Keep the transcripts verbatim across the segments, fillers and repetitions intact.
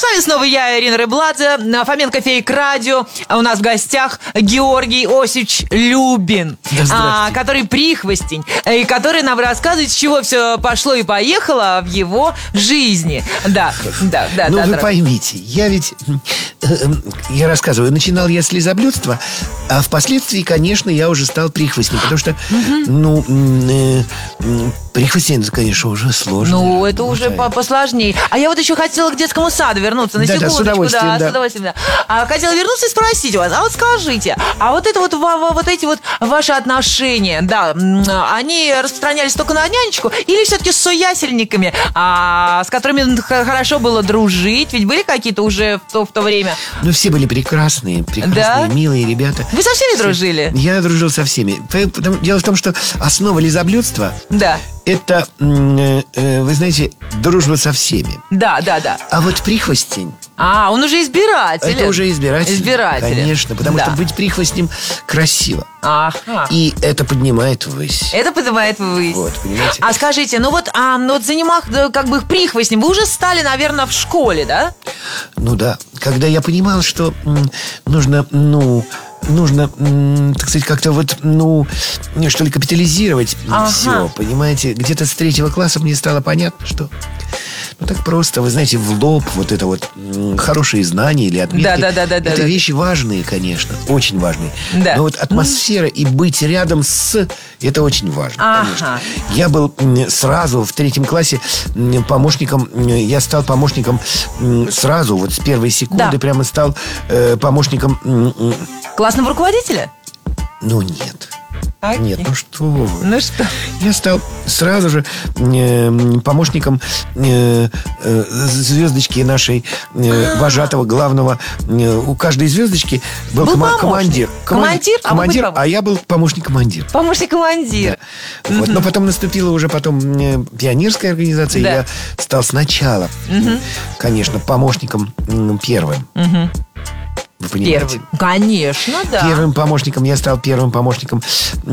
С вами снова я, Ирина Рыбладзе, Фоменко Фейк Радио. А у нас в гостях Георгий Осипович Любин, Да, а, который прихвостень, и который нам рассказывает, с чего все пошло и поехало в его жизни. Да, да, да. Ну, да, вы да. поймите, я ведь, я рассказываю, начинал я с лизоблюдства, а впоследствии, конечно, я уже стал прихвостнем, потому что, ну, э, прихвостень, это, конечно, уже сложно. Ну, это уже по- посложнее. А я вот еще хотела к детскому саду вернуться на Да, да, с секундочку. удовольствием, да. с удовольствием, да. А, хотела вернуться и спросить у вас, а вот скажите, а вот это вот, ва- ва- вот эти вот ваши отношения, да, м, они распространялись только на нянечку или все-таки с соясельниками, а, с которыми х- хорошо было дружить? Ведь были какие-то уже в то, в то время? Ну, все были прекрасные, прекрасные, Да? милые ребята. Вы со всеми дружили? Я дружил со всеми. Потому- Дело в том, что основа лизоблюдства Да. – это, м, э, э, вы знаете, дружба со всеми. Да, да, да. А вот прихвостень А, он уже избиратель. – это уже избиратель. Избиратель. Конечно, потому Да. что быть прихвостнем красиво. Ага. И это поднимает ввысь. Это поднимает ввысь. Вот, понимаете? А скажите, ну вот, а, ну вот занимав да, как бы прихвостнем, вы уже стали, наверное, в школе, да? Ну да, когда я понимал, что м, нужно, ну, нужно, м, так сказать, как-то вот, ну, что ли, капитализировать Ага. все, понимаете? Где-то с третьего класса мне стало понятно, что, ну, так просто, вы знаете, в лоб вот это вот м, хорошие знания или отметки. Да-да-да-да-да. Это вещи важные, конечно, очень важные. Да. Но вот атмосфера и быть рядом с, это очень важно, Ага. конечно. Я был м, сразу в третьем классе м, помощником, м, я стал помощником м, сразу, вот с первой секунды Да. прямо стал э, помощником, м, м, Классного руководителя? ну нет. Окей. Нет, ну что вы. Ну что? Я стал сразу же э, помощником э, э, звездочки нашей э, вожатого главного. Э, у каждой звездочки был, Был кома- помощник. командир. Командир? А вы командир, были а я был помощник командира. Помощник командира. Вот. Но потом наступила уже потом э, пионерская организация, Да. и я стал сначала, конечно, помощником м, первым. Вы понимаете? Первый. Конечно, да. Первым помощником я стал первым помощником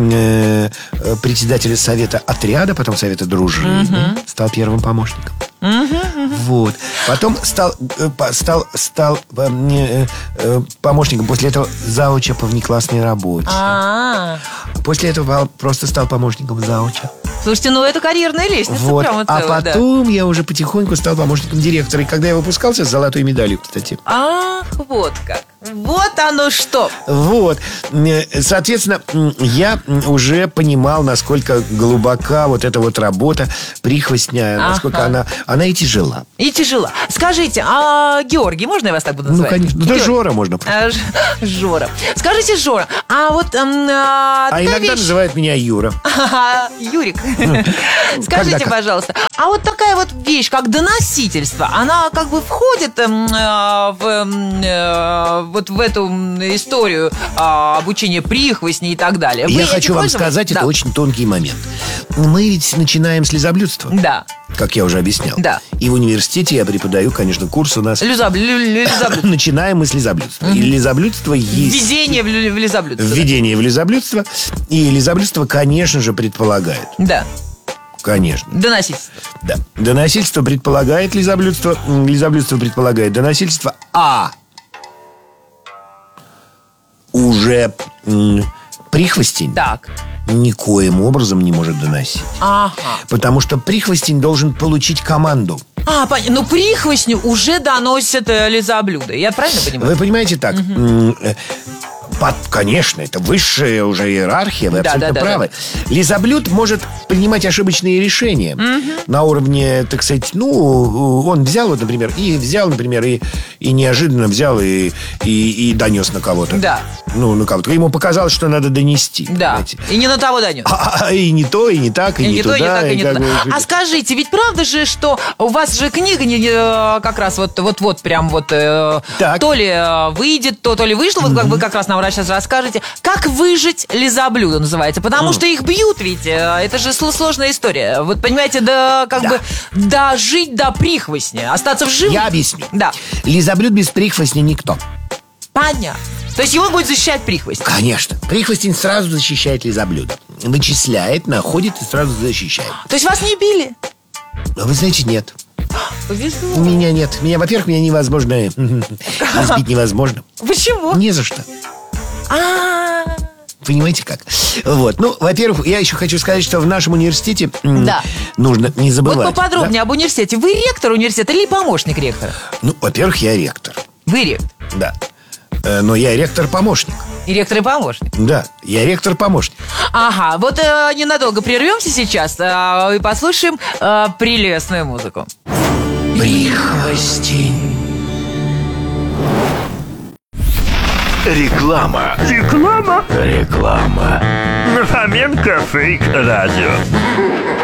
э, э, председателя совета отряда, потом совета дружины. Стал первым помощником. Вот. Потом стал, э, по- стал, стал э, э, э, помощником после этого зауча по внеклассной работе. А, После этого просто стал помощником зауча. слушайте, ну это карьерная лестница Вот. прямо А целая, да. потом я уже потихоньку стал помощником директора. И когда я выпускался с золотой медалью, кстати. Ах, вот как. Вот оно что. Вот. Э, Соответственно, м, я м, уже понимал, насколько глубока вот эта вот работа прихвостня, Ага. насколько она, она и тяжела. И тяжело. Скажите, а Георгий, можно я вас так буду Ну, называть? конечно. Да, Георгий. Жора можно. А, Ж- Жора. Скажите, Жора, а вот эм, а, А такая иногда вещь- называют меня Юра. Ага, Юрик, скажите, Когда как. пожалуйста, а вот такая вот вещь, как доносительство, она как бы входит эм, э, в, эм, э, вот в эту м, историю а, обучения прихвостней и так далее? Вы Я этим хочу вам пользовались? сказать, Да. это очень тонкий момент. Мы ведь начинаем с лизоблюдства, Да. как я уже объяснял. Да. И в университете я преподаю, конечно, курс у нас. Люзаб- лю- лю- лизоблюдство. Начинаем мы с лизоблюдства. И лизоблюдство есть. Введение в лю- в лизоблюдство. Введение в лизоблюдство. И лизоблюдство, конечно же, предполагает. Да. Конечно. Доносительство. Да. Доносительство предполагает лизоблюдство. м, Лизоблюдство предполагает доносительство. А уже м, прихвостень Так. никоим образом не может доносить. Ага. Потому что прихвостень должен получить команду. А, понятно. Ну, прихвостню уже доносят э, лизоблюда. Я правильно понимаю? Вы понимаете так? М, э, под- конечно, это высшая уже иерархия, вы Да, абсолютно да, да, правы. Лизоблюд может принимать ошибочные решения на уровне, так сказать, ну, он взял, вот, например, и взял, например, и, и неожиданно взял и, и, и донес на кого-то. Да. Ну, на кого-то. Ему показалось, что надо донести. Да. понимаете? И не на того донес. А, а, и не то, и не так, и, И не, не то, туда. и не так, и не как туда. бы- А скажите, ведь правда же, что у вас же книга не- не, э, как раз вот, вот, вот прям вот э, Так. то ли э, выйдет, то, то ли вышло, вот как вы как раз нам сейчас расскажете, как выжить лизоблюдо называется, потому что их бьют ведь, э, это же сл- сложная история. Вот понимаете, да, как Да. бы дожить до прихвостня, остаться в живых. Я объясню. Да, Лизоблюд без прихвостня никто. понятно. То есть его будет защищать прихвостень. Конечно. Прихвостень сразу защищает лизоблюда. Вычисляет, находит и сразу защищает. То есть вас не били? Но вы знаете, нет. Повезло. Меня нет. Меня, во-первых, меня невозможно избить невозможно. Почему? Не за что. А, Понимаете как? Вот. Ну, во-первых, я еще хочу сказать, что в нашем университете м, Да. нужно не вот забывать. поподробнее об университете. Вы ректор университета или помощник ректора? да? Ну, во-первых, я ректор. Вы ректор. Да. Э, Но я ректор-помощник. И ректор, и помощник. Да, я ректор-помощник. Ага, вот э, ненадолго прервемся сейчас э, и послушаем э, прелестную музыку. Прихвостень. Реклама. Реклама Реклама. на Фоменко Фейк Радио.